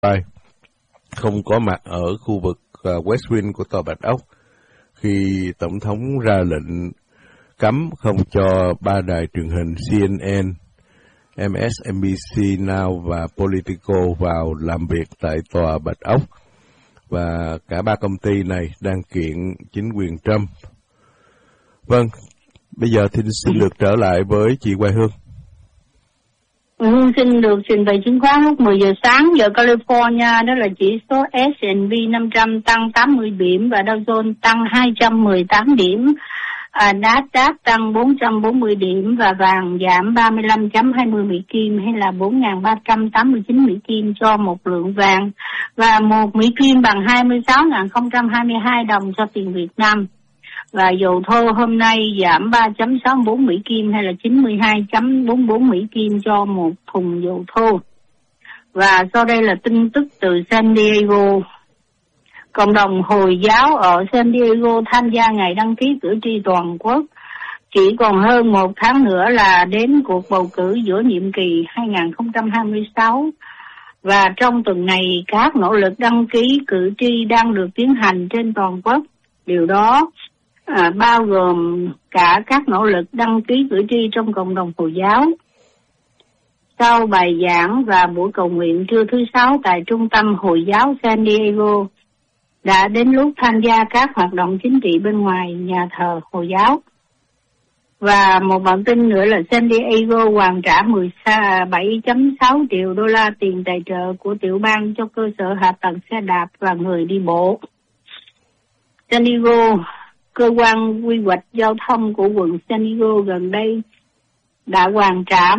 không có mặt ở khu vực West Wing của Tòa Bạch Ốc khi Tổng thống ra lệnh cấm không cho 3 đài truyền hình CNN, MSNBC Now và Politico vào làm việc tại Tòa Bạch Ốc. Và cả 3 công ty này đang kiện chính quyền Trump. Vâng, bây giờ thì xin được trở lại với chị Hoài Hương. Hương xin được trình bày chứng khoán lúc 10 giờ sáng giờ California, đó là chỉ số S&P 500 tăng 80 điểm và Dow Jones tăng 218 điểm, Nasdaq tăng 440 điểm và vàng giảm 35.20 Mỹ Kim hay là 4.389 Mỹ Kim cho một lượng vàng, và 1 Mỹ Kim bằng 26.022 đồng cho tiền Việt Nam. Và dầu thô hôm nay giảm 3.64 Mỹ Kim hay là 92.44 Mỹ Kim cho một thùng dầu thô. Và sau đây là tin tức từ San Diego. Cộng đồng Hồi giáo ở San Diego tham gia ngày đăng ký cử tri toàn quốc. Chỉ còn hơn 1 tháng nữa là đến cuộc bầu cử giữa nhiệm kỳ 2026. Và trong tuần này, các nỗ lực đăng ký cử tri đang được tiến hành trên toàn quốc. Điều đó bao gồm cả các nỗ lực đăng ký cử tri trong cộng đồng Hồi giáo. Sau bài giảng và buổi cầu nguyện trưa thứ Sáu tại Trung tâm Hồi giáo San Diego, đã đến lúc tham gia các hoạt động chính trị bên ngoài nhà thờ Hồi giáo. Và một bản tin nữa là San Diego hoàn trả 17.6 triệu đô la tiền tài trợ của tiểu bang cho cơ sở hạ tầng xe đạp và người đi bộ. San Diego, cơ quan quy hoạch giao thông của quận San Diego gần đây đã hoàn trả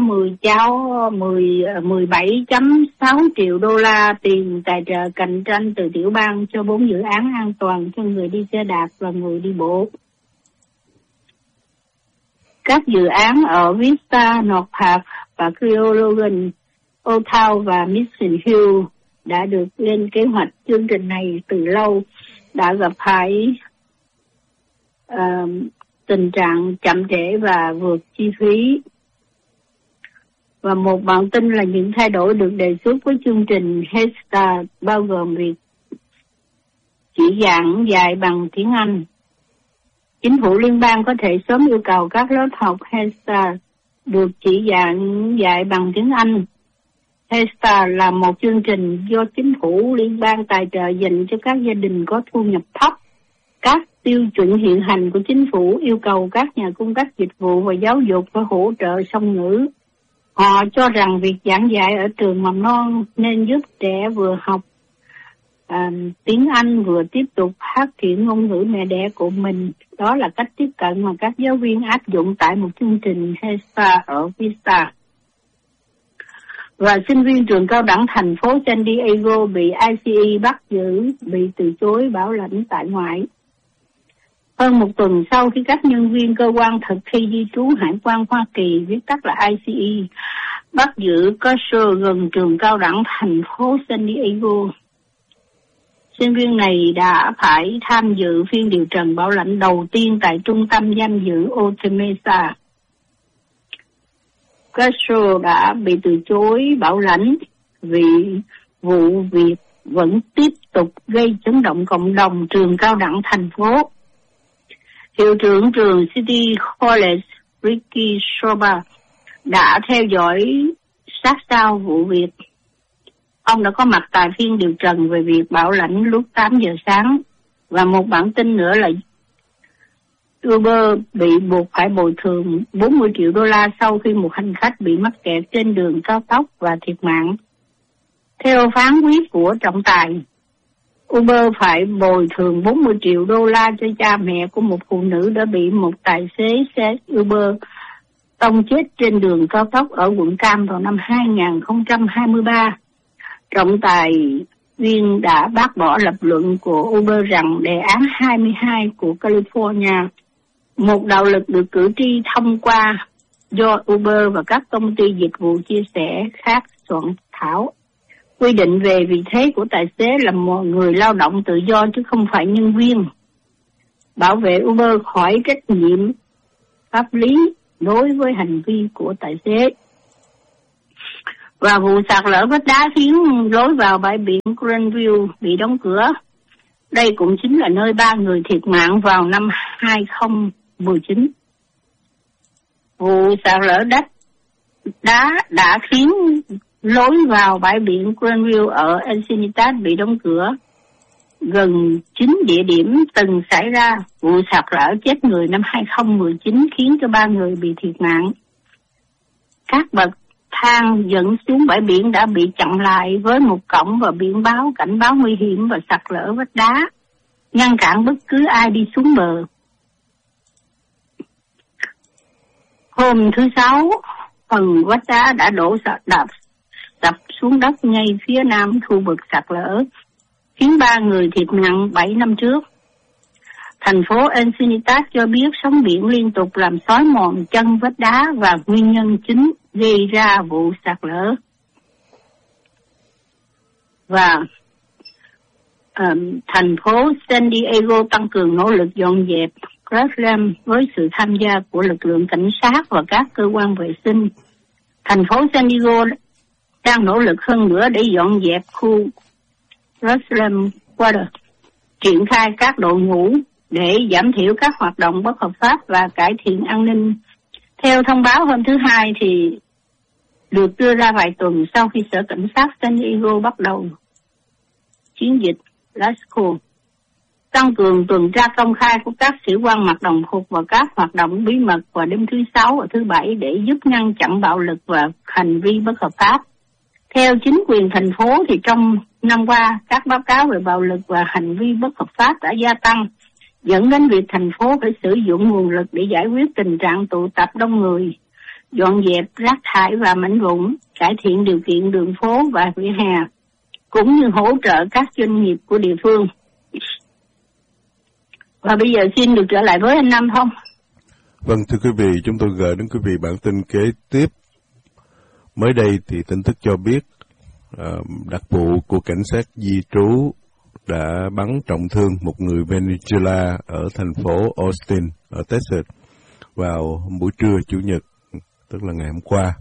17.6 triệu đô la tiền tài trợ cạnh tranh từ tiểu bang cho 4 dự án an toàn cho người đi xe đạp và người đi bộ. Các dự án ở Vista, North Park và Clio Logan, Old Town và Mission Hill đã được lên kế hoạch chương trình này từ lâu, đã gặp phải tình trạng chậm trễ và vượt chi phí. Và một bản tin là những thay đổi được đề xuất với chương trình Head Start bao gồm việc chỉ giảng dạy bằng tiếng Anh. Chính phủ liên bang có thể sớm yêu cầu các lớp học Head Start được chỉ giảng dạy bằng tiếng Anh. Head Start là một chương trình do chính phủ liên bang tài trợ dành cho các gia đình có thu nhập thấp. Các tiêu chuẩn hiện hành của chính phủ yêu cầu các nhà cung cấp dịch vụ và giáo dục phải hỗ trợ song ngữ. Họ cho rằng việc giảng dạy ở trường mầm non nên giúp trẻ vừa học tiếng Anh vừa tiếp tục phát triển ngôn ngữ mẹ đẻ của mình. Đó là cách tiếp cận mà các giáo viên áp dụng tại một chương trình Head Start ở Vista. Và sinh viên trường cao đẳng thành phố San Diego bị ICE bắt giữ, bị từ chối bảo lãnh tại ngoại. Hơn một tuần sau khi các nhân viên cơ quan thực thi di trú hải quan Hoa Kỳ, viết tắt là ICE, bắt giữ Custer gần trường cao đẳng thành phố San Diego. Sinh viên này đã phải tham dự phiên điều trần bảo lãnh đầu tiên tại trung tâm giam giữ Otay Mesa. Custer đã bị từ chối bảo lãnh vì vụ việc vẫn tiếp tục gây chấn động cộng đồng trường cao đẳng thành phố. Hiệu trưởng trường City College Ricky Schrober đã theo dõi sát sao vụ việc. Ông đã có mặt tại phiên điều trần về việc bảo lãnh lúc 8 giờ sáng. Và một bản tin nữa là Uber bị buộc phải bồi thường 40 triệu đô la sau khi một hành khách bị mắc kẹt trên đường cao tốc và thiệt mạng. Theo phán quyết của trọng tài, Uber phải bồi thường 40 triệu đô la cho cha mẹ của một phụ nữ đã bị một tài xế xe Uber tông chết trên đường cao tốc ở quận Cam vào năm 2023. Trọng tài viên đã bác bỏ lập luận của Uber rằng đề án 22 của California, một đạo luật được cử tri thông qua do Uber và các công ty dịch vụ chia sẻ khác soạn thảo, quy định về vị thế của tài xế là một người lao động tự do chứ không phải nhân viên, bảo vệ Uber khỏi trách nhiệm pháp lý đối với hành vi của tài xế. Và vụ sạt lở vách đá khiến lối vào bãi biển Grandview bị đóng cửa. Đây cũng chính là nơi 3 người thiệt mạng vào năm 2019. Vụ sạt lở đất đá đã khiến lối vào bãi biển Grandview ở Encinitas bị đóng cửa. Gần 9 địa điểm từng xảy ra vụ sạt lở chết người năm 2019 khiến cho 3 người bị thiệt mạng. Các bậc thang dẫn xuống bãi biển đã bị chặn lại với một cổng và biển báo cảnh báo nguy hiểm và sạt lở vách đá, ngăn cản bất cứ ai đi xuống bờ. Hôm thứ Sáu, phần vách đá đã đổ sập xuống đất ngay phía nam khu vực sạt lở, khiến 3 người thiệt mạng 7 năm trước. Thành phố Encinitas cho biết sóng biển liên tục làm xói mòn chân vách đá và nguyên nhân chính gây ra vụ sạt lở. Và thành phố San Diego tăng cường nỗ lực dọn dẹp Graceland với sự tham gia của lực lượng cảnh sát và các cơ quan vệ sinh. Thành phố San Diego đang nỗ lực hơn nữa để dọn dẹp khu Graceland Water, triển khai các đội ngũ để giảm thiểu các hoạt động bất hợp pháp và cải thiện an ninh. Theo thông báo hôm thứ Hai thì được đưa ra vài tuần sau khi Sở Cảnh sát San Diego bắt đầu chiến dịch Last Call, tăng cường tuần tra công khai của các sĩ quan mặc đồng phục và các hoạt động bí mật vào đêm thứ Sáu và thứ Bảy để giúp ngăn chặn bạo lực và hành vi bất hợp pháp. Theo chính quyền thành phố thì trong năm qua, các báo cáo về bạo lực và hành vi bất hợp pháp đã gia tăng, dẫn đến việc thành phố phải sử dụng nguồn lực để giải quyết tình trạng tụ tập đông người, dọn dẹp rác thải và mảnh vụn, cải thiện điều kiện đường phố và vỉa hè, cũng như hỗ trợ các doanh nghiệp của địa phương. Và bây giờ xin được trở lại với anh Nam Thông. Vâng, thưa quý vị, chúng tôi gửi đến quý vị bản tin kế tiếp. Mới đây thì tin tức cho biết đặc vụ của cảnh sát di trú đã bắn trọng thương một người Venezuela ở thành phố Austin ở Texas vào buổi trưa Chủ nhật, tức là ngày hôm qua.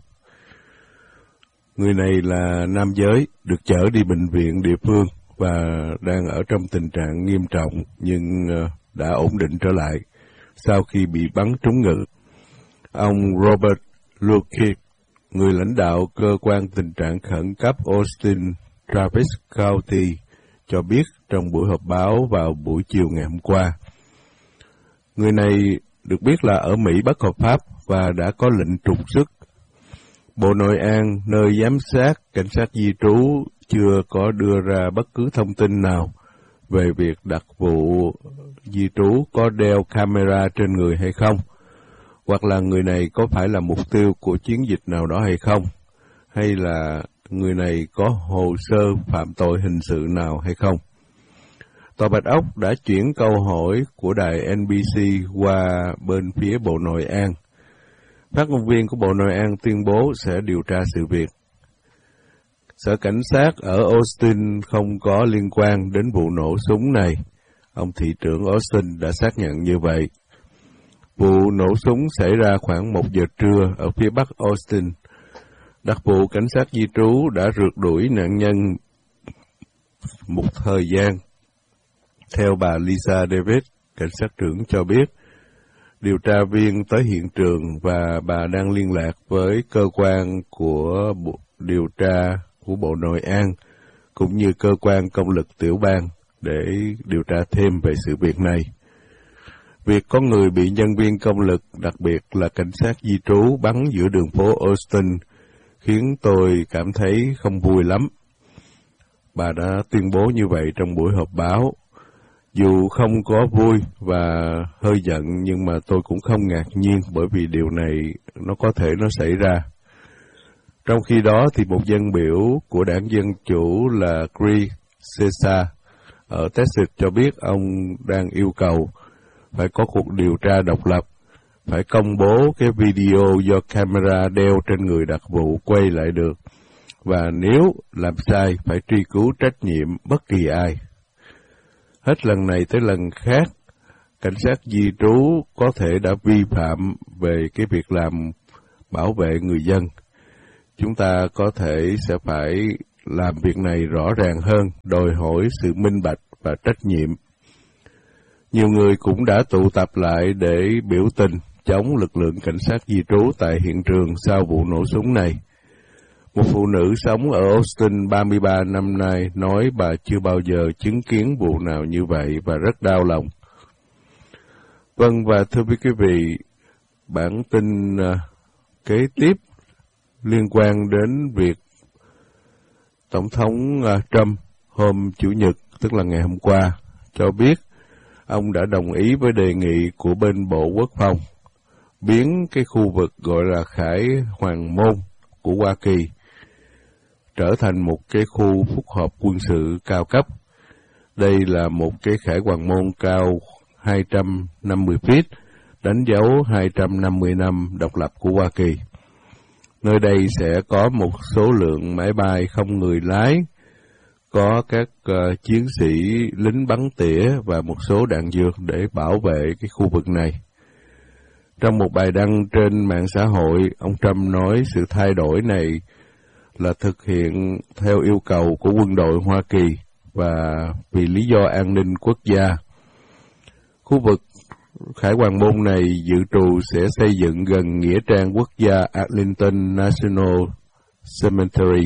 Người này là nam giới, được chở đi bệnh viện địa phương và đang ở trong tình trạng nghiêm trọng nhưng đã ổn định trở lại sau khi bị bắn trúng ngực. Ông Robert Lukic, người lãnh đạo cơ quan tình trạng khẩn cấp Austin Travis County, cho biết trong buổi họp báo vào buổi chiều ngày hôm qua. Người này được biết là ở Mỹ bất hợp pháp và đã có lệnh trục xuất. Bộ Nội an, nơi giám sát cảnh sát di trú, chưa có đưa ra bất cứ thông tin nào về việc đặc vụ di trú có đeo camera trên người hay không, hoặc là người này có phải là mục tiêu của chiến dịch nào đó hay không, hay là người này có hồ sơ phạm tội hình sự nào hay không. Tòa Bạch Ốc đã chuyển câu hỏi của đài NBC qua bên phía Bộ Nội an. Phát ngôn viên của Bộ Nội an tuyên bố sẽ điều tra sự việc. Sở Cảnh sát ở Austin không có liên quan đến vụ nổ súng này. Ông thị trưởng Austin đã xác nhận như vậy. Vụ nổ súng xảy ra khoảng 1 giờ trưa ở phía bắc Austin. Đặc vụ cảnh sát di trú đã rượt đuổi nạn nhân một thời gian. Theo bà Lisa Davis, cảnh sát trưởng cho biết, điều tra viên tới hiện trường và bà đang liên lạc với cơ quan của điều tra của Bộ Nội an cũng như cơ quan công lực tiểu bang để điều tra thêm về sự việc này. Việc có người bị nhân viên công lực, đặc biệt là cảnh sát di trú, bắn giữa đường phố Austin khiến tôi cảm thấy không vui lắm. Bà đã tuyên bố như vậy trong buổi họp báo. Dù không có vui và hơi giận nhưng mà tôi cũng không ngạc nhiên bởi vì điều này nó có thể nó xảy ra. Trong khi đó thì một dân biểu của đảng Dân Chủ là Chris Cesar ở Texas cho biết ông đang yêu cầu phải có cuộc điều tra độc lập, phải công bố cái video do camera đeo trên người đặc vụ quay lại được, và nếu làm sai phải truy cứu trách nhiệm bất kỳ ai. Hết lần này tới lần khác, cảnh sát di trú có thể đã vi phạm về cái việc làm bảo vệ người dân. chúng ta có thể sẽ phải làm việc này rõ ràng hơn, đòi hỏi sự minh bạch và trách nhiệm. Nhiều người cũng đã tụ tập lại để biểu tình chống lực lượng cảnh sát di trú tại hiện trường sau vụ nổ súng này. Một phụ nữ sống ở Austin 33 năm nay nói bà chưa bao giờ chứng kiến vụ nào như vậy và rất đau lòng. Vâng, và thưa quý vị, bản tin kế tiếp liên quan đến việc Tổng thống Trump hôm Chủ nhật, tức là ngày hôm qua, cho biết ông đã đồng ý với đề nghị của bên Bộ Quốc phòng biến cái khu vực gọi là Khải Hoàng Môn của Hoa Kỳ trở thành một cái khu phức hợp quân sự cao cấp. Đây là một cái Khải Hoàng Môn cao 250 feet, đánh dấu 250 năm độc lập của Hoa Kỳ. Nơi đây sẽ có một số lượng máy bay không người lái, có các chiến sĩ lính bắn tỉa và một số đạn dược để bảo vệ cái khu vực này. Trong một bài đăng trên mạng xã hội, ông Trump nói sự thay đổi này là thực hiện theo yêu cầu của quân đội Hoa Kỳ và vì lý do an ninh quốc gia. Khu vực Khải Hoàng Môn này dự trù sẽ xây dựng gần Nghĩa trang quốc gia Arlington National Cemetery.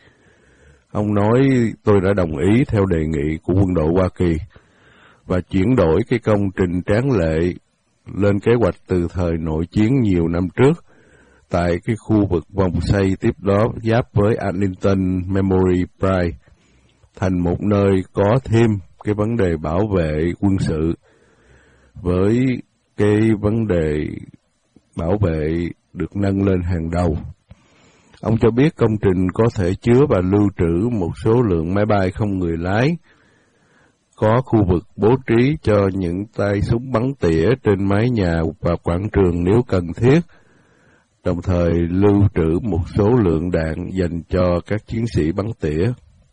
Ông nói tôi đã đồng ý theo đề nghị của quân đội Hoa Kỳ và chuyển đổi cái công trình tráng lệ lên kế hoạch từ thời nội chiến nhiều năm trước tại cái khu vực vòng xây tiếp đó giáp với Arlington Memory Pride thành một nơi có thêm cái vấn đề bảo vệ quân sự với cái vấn đề bảo vệ được nâng lên hàng đầu. Ông cho biết công trình có thể chứa và lưu trữ một số lượng máy bay không người lái, có khu vực bố trí cho những tay súng bắn tỉa trên mái nhà và quảng trường nếu cần thiết, đồng thời lưu trữ một số lượng đạn dành cho các chiến sĩ bắn tỉa.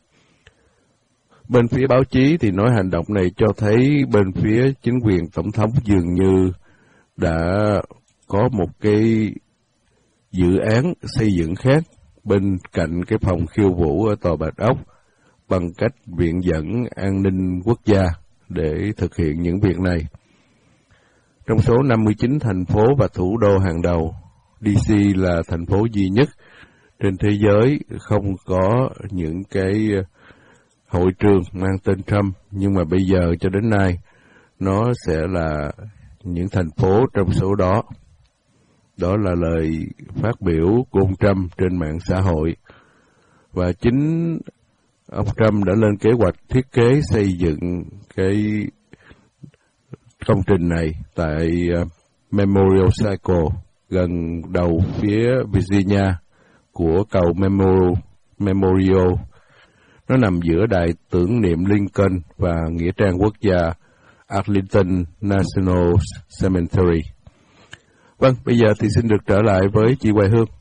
Bên phía báo chí thì nói hành động này cho thấy bên phía chính quyền tổng thống dường như đã có một cái dự án xây dựng khác bên cạnh cái phòng khiêu vũ ở Tòa Bạch Ốc bằng cách viện dẫn an ninh quốc gia để thực hiện những việc này. Trong số 59 thành phố và thủ đô hàng đầu, DC là thành phố duy nhất trên thế giới không có những cái hội trường mang tên Trump, nhưng mà bây giờ cho đến nay nó sẽ là những thành phố trong số đó. Đó là lời phát biểu của ông Trump trên mạng xã hội. Và chính ông Trump đã lên kế hoạch thiết kế xây dựng cái công trình này tại Memorial Circle gần đầu phía Virginia của cầu Memorial. Nó nằm giữa đài tưởng niệm Lincoln và nghĩa trang quốc gia Arlington National Cemetery. Vâng, bây giờ thì xin được trở lại với chị Hoài Hương.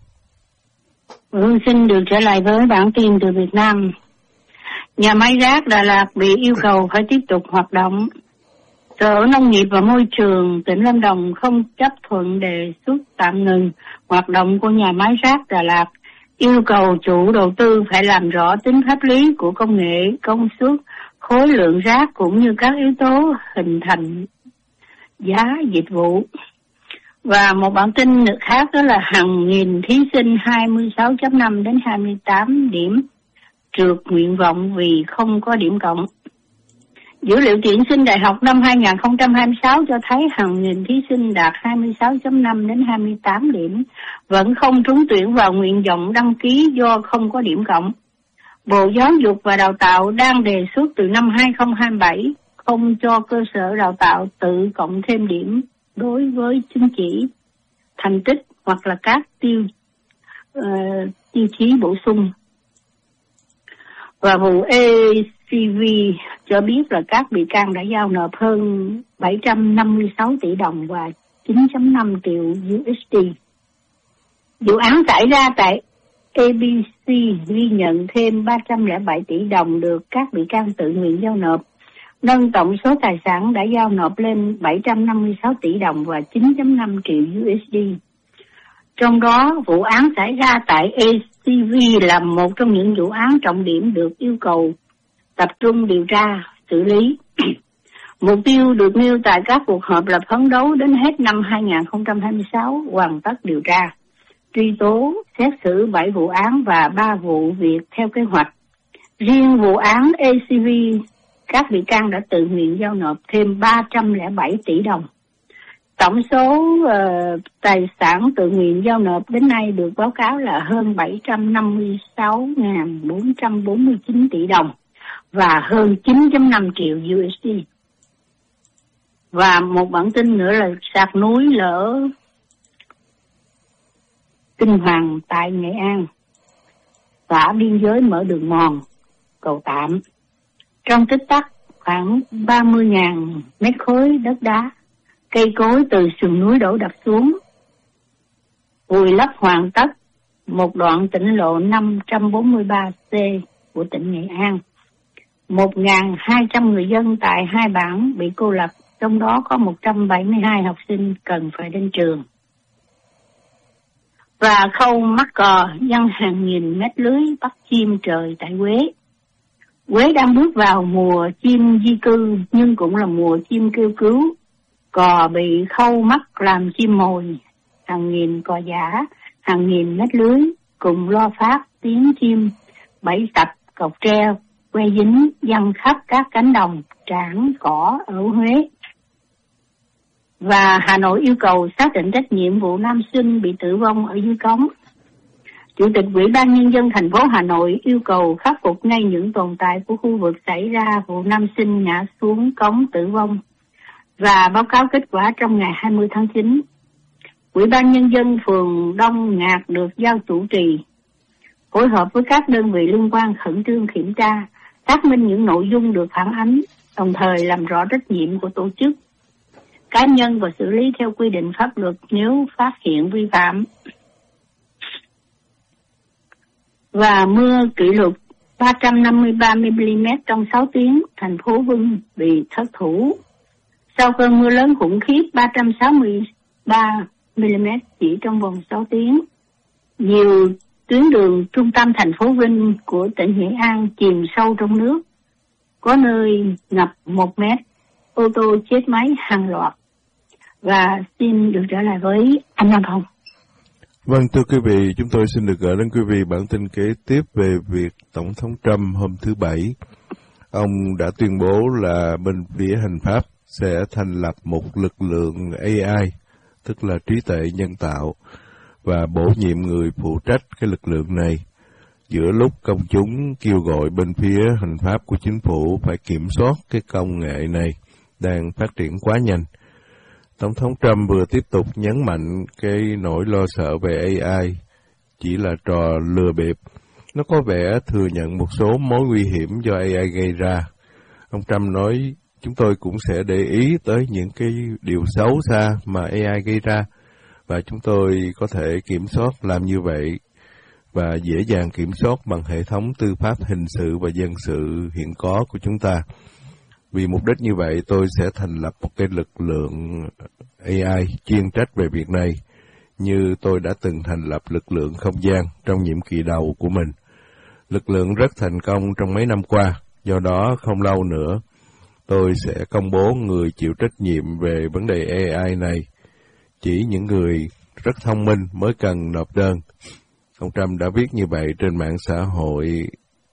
Xin được trở lại với bản tin từ Việt Nam. Nhà máy rác Đà Lạt bị yêu cầu phải tiếp tục hoạt động. Sở Nông nghiệp và Môi trường tỉnh Lâm Đồng không chấp thuận đề xuất tạm ngừng hoạt động của nhà máy rác Đà Lạt, yêu cầu chủ đầu tư phải làm rõ tính pháp lý của công nghệ, công suất, khối lượng rác cũng như các yếu tố hình thành giá dịch vụ. Và một bản tin khác đó là hàng nghìn thí sinh 26.5 đến 28 điểm trượt nguyện vọng vì không có điểm cộng. Dữ liệu tuyển sinh đại học năm 2026 cho thấy hàng nghìn thí sinh đạt 26.5 đến 28 điểm vẫn không trúng tuyển vào nguyện vọng đăng ký do không có điểm cộng. Bộ Giáo dục và Đào tạo đang đề xuất từ năm 2027 không cho cơ sở đào tạo tự cộng thêm điểm đối với chứng chỉ, thành tích hoặc là các tiêu chí bổ sung. Và vụ ACV cho biết là các bị can đã giao nộp hơn 756 tỷ đồng và 9.5 triệu USD. Vụ án xảy ra tại ABC ghi nhận thêm 307 tỷ đồng được các bị can tự nguyện giao nộp, nâng tổng số tài sản đã giao nộp lên 756 tỷ đồng và 9.5 triệu USD. Trong đó, vụ án xảy ra tại SCV là một trong những vụ án trọng điểm được yêu cầu tập trung điều tra, xử lý. Mục tiêu được nêu tại các cuộc họp là phấn đấu đến hết năm 2026 hoàn tất điều tra, truy tố, xét xử 7 vụ án và 3 vụ việc theo kế hoạch. Riêng vụ án ACV, các bị can đã tự nguyện giao nộp thêm 307 tỷ đồng. Tổng số tài sản tự nguyện giao nộp đến nay được báo cáo là hơn 756.449 tỷ đồng và hơn 9.5 triệu USD. Và một bản tin nữa là sạt núi lở kinh hoàng tại Nghệ An, xã biên giới mở đường mòn, cầu tạm. Trong tích tắc khoảng 30.000 mét khối đất đá, cây cối từ sườn núi đổ đập xuống, vùi lấp hoàn tất một đoạn tỉnh lộ 543C của tỉnh Nghệ An. 1.200 người dân tại 2 bản bị cô lập, trong đó có 172 học sinh cần phải đến trường. Và khâu mắc cò giăng hàng nghìn mét lưới bắt chim trời tại Huế. Huế đang bước vào mùa chim di cư nhưng cũng là mùa chim kêu cứu. Cò bị khâu mắc làm chim mồi, hàng nghìn cò giả, hàng nghìn mét lưới cùng lo phát tiếng chim, bẫy tập, cọc treo, que dính giăng khắp các cánh đồng, trảng, cỏ ở Huế. Và Hà Nội yêu cầu xác định trách nhiệm vụ nam sinh bị tử vong ở dưới cống. Chủ tịch Ủy ban Nhân dân thành phố Hà Nội yêu cầu khắc phục ngay những tồn tại của khu vực xảy ra vụ nam sinh ngã xuống cống tử vong và báo cáo kết quả trong ngày 20 tháng 9. Ủy ban Nhân dân phường Đông Ngạc được giao chủ trì, phối hợp với các đơn vị liên quan khẩn trương kiểm tra, xác minh những nội dung được phản ánh, đồng thời làm rõ trách nhiệm của tổ chức, cá nhân và xử lý theo quy định pháp luật nếu phát hiện vi phạm. Và mưa kỷ lục 353mm trong 6 tiếng, thành phố Vinh bị thất thủ. Sau cơn mưa lớn khủng khiếp 363mm chỉ trong vòng 6 tiếng, nhiều tuyến đường trung tâm thành phố Vinh của tỉnh Nghệ An chìm sâu trong nước, có nơi ngập 1 mét, ô tô chết máy hàng loạt. Và xin được trở lại với anh Nam Phong. Vâng, thưa quý vị, chúng tôi xin được gửi đến quý vị bản tin kế tiếp về việc Tổng thống Trump hôm thứ Bảy. Ông đã tuyên bố là bên phía hành pháp sẽ thành lập một lực lượng AI, tức là trí tuệ nhân tạo, và bổ nhiệm người phụ trách cái lực lượng này. Giữa lúc công chúng kêu gọi bên phía hành pháp của chính phủ phải kiểm soát cái công nghệ này đang phát triển quá nhanh, Tổng thống Trump vừa tiếp tục nhấn mạnh cái nỗi lo sợ về AI chỉ là trò lừa bịp. Nó có vẻ thừa nhận một số mối nguy hiểm do AI gây ra. Ông Trump nói, chúng tôi cũng sẽ để ý tới những cái điều xấu xa mà AI gây ra, và chúng tôi có thể kiểm soát làm như vậy, và dễ dàng kiểm soát bằng hệ thống tư pháp hình sự và dân sự hiện có của chúng ta. Vì mục đích như vậy, tôi sẽ thành lập một cái lực lượng AI chuyên trách về việc này, như tôi đã từng thành lập lực lượng không gian trong nhiệm kỳ đầu của mình. Lực lượng rất thành công trong mấy năm qua, do đó không lâu nữa, tôi sẽ công bố người chịu trách nhiệm về vấn đề AI này. Chỉ những người rất thông minh mới cần nộp đơn. Ông Trump đã viết như vậy trên mạng xã hội.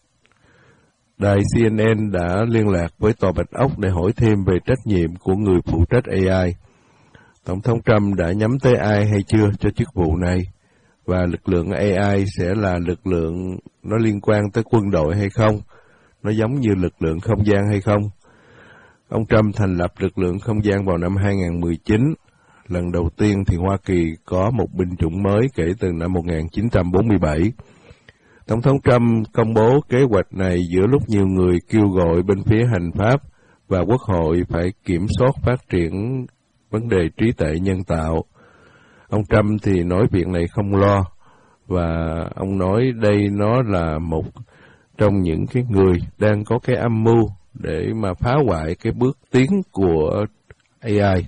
Đài CNN đã liên lạc với Tòa Bạch Ốc để hỏi thêm về trách nhiệm của người phụ trách AI. Tổng thống Trump đã nhắm tới ai hay chưa cho chức vụ này? Và lực lượng AI sẽ là lực lượng nó liên quan tới quân đội hay không? Nó giống như lực lượng không gian hay không? Ông Trump thành lập lực lượng không gian vào năm 2019. Lần đầu tiên thì Hoa Kỳ có một binh chủng mới kể từ năm 1947. Tổng thống Trump công bố kế hoạch này giữa lúc nhiều người kêu gọi bên phía hành pháp và quốc hội phải kiểm soát phát triển vấn đề trí tuệ nhân tạo. Ông Trump thì nói việc này không lo, và ông nói đây nó là một trong những cái người đang có cái âm mưu để mà phá hoại cái bước tiến của AI.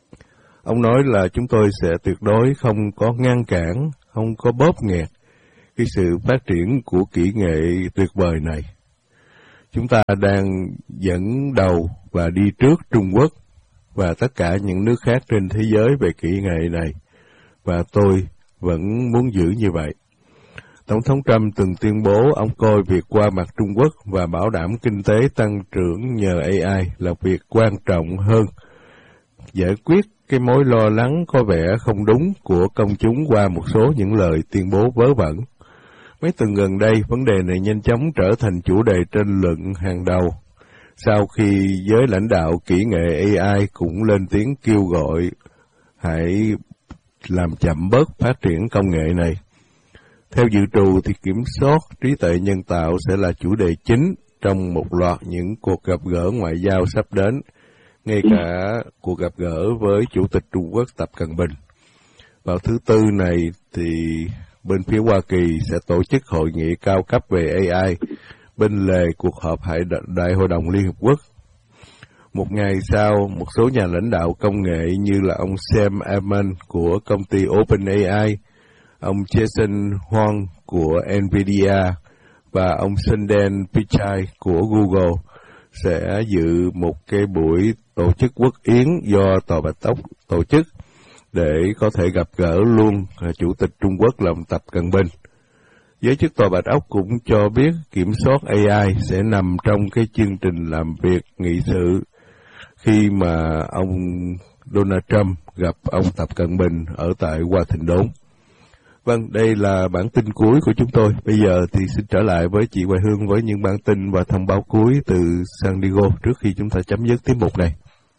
Ông nói là chúng tôi sẽ tuyệt đối không có ngăn cản, không có bóp nghẹt cái sự phát triển của kỹ nghệ tuyệt vời này. Chúng ta đang dẫn đầu và đi trước Trung Quốc và tất cả những nước khác trên thế giới về kỹ nghệ này, và tôi vẫn muốn giữ như vậy. Tổng thống Trump từng tuyên bố ông coi việc qua mặt Trung Quốc và bảo đảm kinh tế tăng trưởng nhờ AI là việc quan trọng hơn giải quyết cái mối lo lắng có vẻ không đúng của công chúng qua một số những lời tuyên bố vớ vẩn. Mấy tuần gần đây, vấn đề này nhanh chóng trở thành chủ đề tranh luận hàng đầu, sau khi giới lãnh đạo kỹ nghệ AI cũng lên tiếng kêu gọi hãy làm chậm bớt phát triển công nghệ này. Theo dự trù thì kiểm soát trí tuệ nhân tạo sẽ là chủ đề chính trong một loạt những cuộc gặp gỡ ngoại giao sắp đến, ngay cả cuộc gặp gỡ với Chủ tịch Trung Quốc Tập Cận Bình. Vào thứ Tư này thì bên phía Hoa Kỳ sẽ tổ chức hội nghị cao cấp về AI bên lề cuộc họp Đại hội đồng Liên Hợp Quốc. Một ngày sau, một số nhà lãnh đạo công nghệ như là ông Sam Altman của công ty OpenAI, ông Jensen Huang của NVIDIA và ông Sundar Pichai của Google sẽ dự một cái buổi tổ chức quốc yến do Tòa Bạch Ốc tổ chức để có thể gặp gỡ luôn Chủ tịch Trung Quốc là Tập Cận Bình. Giới chức Tòa Bạch Ốc cũng cho biết kiểm soát AI sẽ nằm trong cái chương trình làm việc nghị sự khi mà ông Donald Trump gặp ông Tập Cận Bình ở tại Washington. Vâng, đây là bản tin cuối của chúng tôi. Bây giờ thì xin trở lại với chị Hoài Hương với những bản tin và thông báo cuối từ San Diego trước khi chúng ta chấm dứt tiết mục này.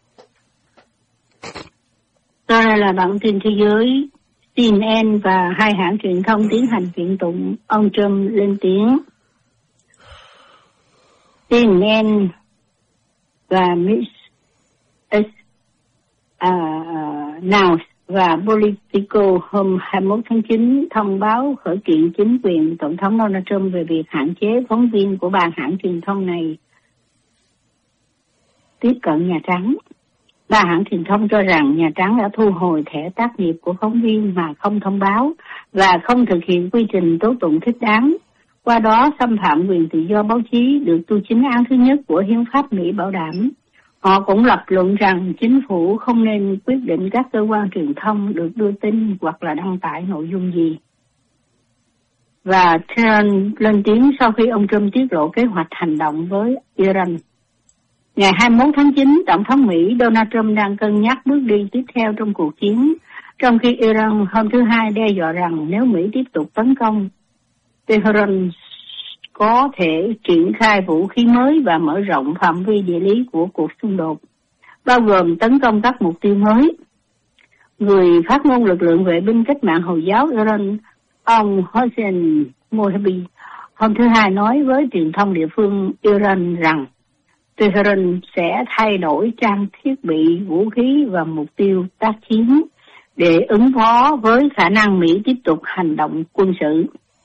Đây là bản tin thế giới. CNN và hai hãng truyền thông tiến hành kiện tụng ông Trump lên tiếng. CNN và Miss Now và Politico hôm 21 tháng 9 thông báo khởi kiện chính quyền Tổng thống Donald Trump về việc hạn chế phóng viên của ba hãng truyền thông này tiếp cận Nhà Trắng. Ba hãng truyền thông cho rằng Nhà Trắng đã thu hồi thẻ tác nghiệp của phóng viên mà không thông báo và không thực hiện quy trình tố tụng thích đáng, qua đó xâm phạm quyền tự do báo chí được tu chính án thứ nhất của Hiến pháp Mỹ bảo đảm. Họ cũng lập luận rằng chính phủ không nên quyết định các cơ quan truyền thông được đưa tin hoặc là đăng tải nội dung gì. Và Tehran lên tiếng sau khi ông Trump tiết lộ kế hoạch hành động với Iran. Ngày 21 tháng 9, Tổng thống Mỹ Donald Trump đang cân nhắc bước đi tiếp theo trong cuộc chiến, trong khi Iran hôm thứ Hai đe dọa rằng nếu Mỹ tiếp tục tấn công, Tehran có thể triển khai vũ khí mới và mở rộng phạm vi địa lý của cuộc xung đột, bao gồm tấn công các mục tiêu mới. Người phát ngôn lực lượng vệ binh cách mạng Hồi giáo Iran, ông Hossein Mohabi, hôm thứ Hai nói với truyền thông địa phương Iran rằng Tehran sẽ thay đổi trang thiết bị, vũ khí và mục tiêu tác chiến để ứng phó với khả năng Mỹ tiếp tục hành động quân sự.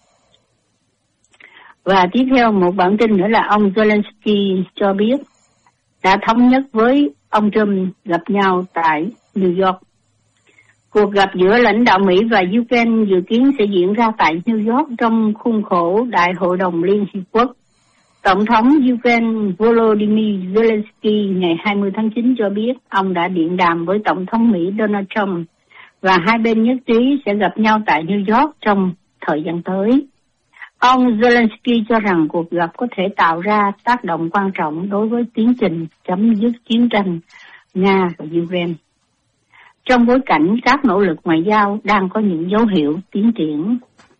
Và tiếp theo một bản tin nữa là ông Zelensky cho biết đã thống nhất với ông Trump gặp nhau tại New York. Cuộc gặp giữa lãnh đạo Mỹ và Ukraine dự kiến sẽ diễn ra tại New York trong khuôn khổ Đại hội đồng Liên Hiệp Quốc. Tổng thống Ukraine Volodymyr Zelensky ngày 20 tháng 9 cho biết ông đã điện đàm với Tổng thống Mỹ Donald Trump và hai bên nhất trí sẽ gặp nhau tại New York trong thời gian tới. Ông Zelensky cho rằng cuộc gặp có thể tạo ra tác động quan trọng đối với tiến trình chấm dứt chiến tranh Nga và Ukraine, trong bối cảnh các nỗ lực ngoại giao đang có những dấu hiệu tiến triển.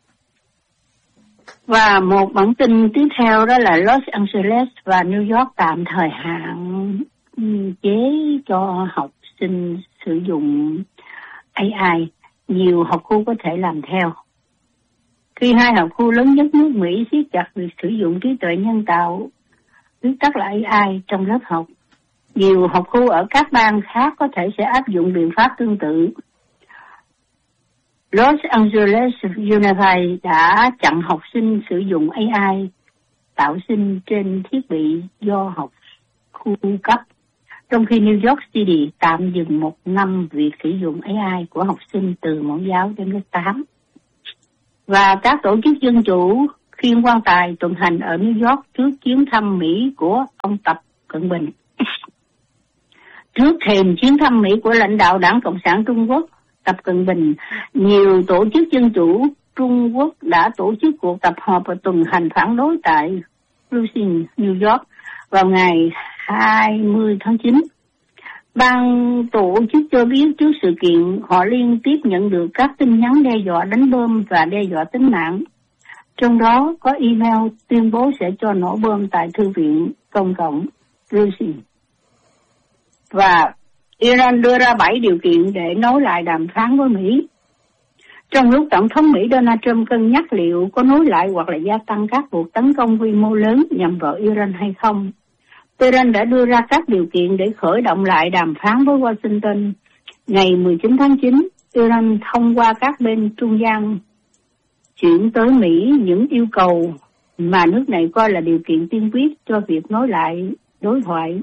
Và một bản tin tiếp theo đó là Los Angeles và New York tạm thời hạn chế cho học sinh sử dụng AI. Nhiều học khu có thể làm theo. Khi hai học khu lớn nhất nước Mỹ siết chặt việc sử dụng trí tuệ nhân tạo, viết tắt là AI, trong lớp học, nhiều học khu ở các bang khác có thể sẽ áp dụng biện pháp tương tự. Los Angeles Unified đã chặn học sinh sử dụng AI tạo sinh trên thiết bị do học khu cấp, trong khi New York City tạm dừng 1 năm việc sử dụng AI của học sinh từ mẫu giáo đến lớp 8. Và các tổ chức dân chủ khiêng quan tài tuần hành ở New York trước chuyến thăm Mỹ của ông Tập Cận Bình. Trước thềm chuyến thăm Mỹ của lãnh đạo Đảng Cộng sản Trung Quốc Tập Cận Bình, nhiều tổ chức dân chủ Trung Quốc đã tổ chức cuộc tập họp và tuần hành phản đối tại Flushing, New York vào ngày 20 tháng 9. Ban tổ chức cho biết trước sự kiện họ liên tiếp nhận được các tin nhắn đe dọa đánh bom và đe dọa tính mạng. Trong đó có email tuyên bố sẽ cho nổ bom tại Thư viện Công cộng Flushing. Và Iran đưa ra 7 điều kiện để nối lại đàm phán với Mỹ. Trong lúc Tổng thống Mỹ Donald Trump cân nhắc liệu có nối lại hoặc là gia tăng các cuộc tấn công quy mô lớn nhằm vào Iran hay không, Tehran đã đưa ra các điều kiện để khởi động lại đàm phán với Washington. Ngày 19 tháng 9, Iran thông qua các bên trung gian chuyển tới Mỹ những yêu cầu mà nước này coi là điều kiện tiên quyết cho việc nối lại đối thoại.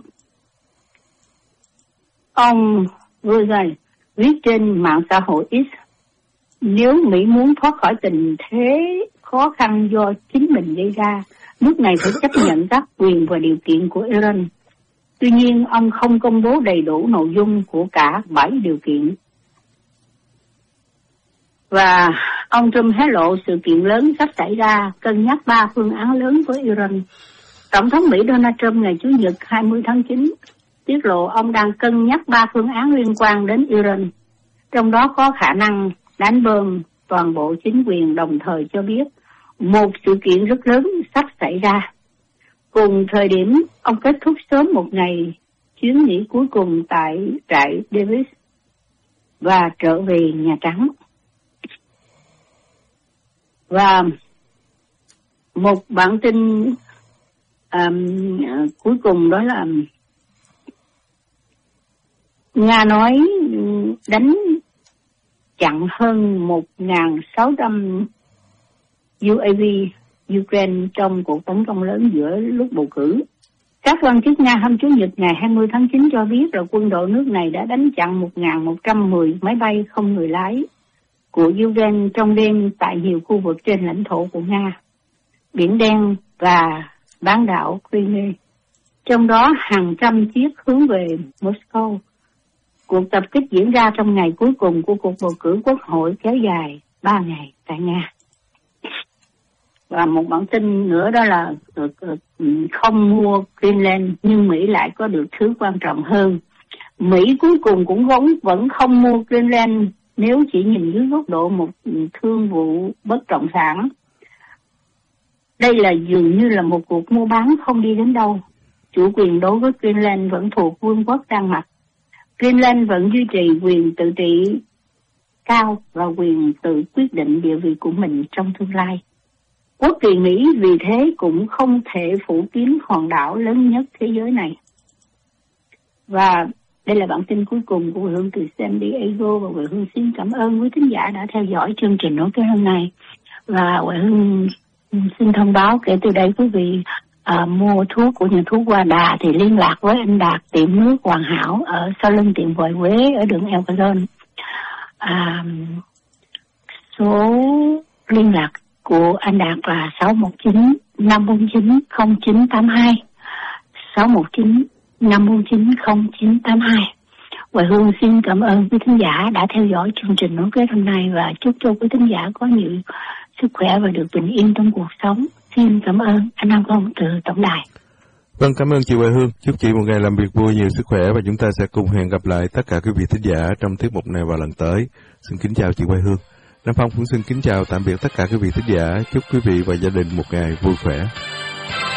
Ông Rogan viết trên mạng xã hội X, nếu Mỹ muốn thoát khỏi tình thế khó khăn do chính mình gây ra, nước này phải chấp nhận các quyền và điều kiện của Iran. Tuy nhiên, ông không công bố đầy đủ nội dung của cả 7 điều kiện. Và ông Trump hé lộ sự kiện lớn sắp xảy ra, cân nhắc 3 phương án lớn với Iran. Tổng thống Mỹ Donald Trump ngày Chủ nhật 20 tháng 9 tiết lộ ông đang cân nhắc 3 phương án liên quan đến Iran, trong đó có khả năng đánh bom toàn bộ chính quyền, đồng thời cho biết một sự kiện rất lớn sắp xảy ra. Cùng thời điểm, ông kết thúc sớm một ngày chuyến nghỉ cuối cùng tại trại Davis và trở về Nhà Trắng. Và một bản tin cuối cùng đó là Nga nói đánh chặn hơn 1.600 UAV Ukraine trong cuộc tấn công lớn giữa lúc bầu cử. Các quan chức Nga hôm Chủ nhật ngày 20 tháng 9 cho biết là quân đội nước này đã đánh chặn 1.110 máy bay không người lái của Ukraine trong đêm tại nhiều khu vực trên lãnh thổ của Nga, Biển Đen và bán đảo Crimea, trong đó hàng trăm chiếc hướng về Moscow. Cuộc tập kích diễn ra trong ngày cuối cùng của cuộc bầu cử quốc hội kéo dài 3 ngày tại Nga. Và một bản tin nữa đó là không mua Greenland nhưng Mỹ lại có được thứ quan trọng hơn. Mỹ cuối cùng cũng vẫn không mua Greenland nếu chỉ nhìn dưới góc độ một thương vụ bất động sản. Đây là dường như là một cuộc mua bán không đi đến đâu. Chủ quyền đối với Greenland vẫn thuộc Vương quốc Đan Mạch. Greenland vẫn duy trì quyền tự trị cao và quyền tự quyết định địa vị của mình trong tương lai. Quốc kỳ Mỹ vì thế cũng không thể phủ kín hòn đảo lớn nhất thế giới này. Và đây là bản tin cuối cùng của Huệ Hương từ San Diego, và Huệ Hương xin cảm ơn quý thính giả đã theo dõi chương trình nối kết hôm nay. Và Huệ Hương xin thông báo kể từ đây quý vị mua thuốc của nhà thuốc Hoa Đà thì liên lạc với anh Đạt tiệm nước Hoàn Hảo ở sau lưng tiệm vòi Quế ở đường El Cajon. Số liên lạc của anh Đạt là 619-549-0982, 619-549-0982. Huệ Hương xin cảm ơn quý thính giả đã theo dõi chương trình nối kết hôm nay và chúc cho quý thính giả có nhiều sức khỏe và được bình yên trong cuộc sống. Xin cảm ơn anh Nam Công từ Tổng đài. Vâng, cảm ơn chị Huệ Hương. Chúc chị một ngày làm việc vui, nhiều sức khỏe, và chúng ta sẽ cùng hẹn gặp lại tất cả quý vị thính giả trong tiết mục này vào lần tới. Xin kính chào chị Huệ Hương. Nam Phong cũng xin kính chào tạm biệt tất cả quý vị thính giả. Chúc quý vị và gia đình một ngày vui khỏe.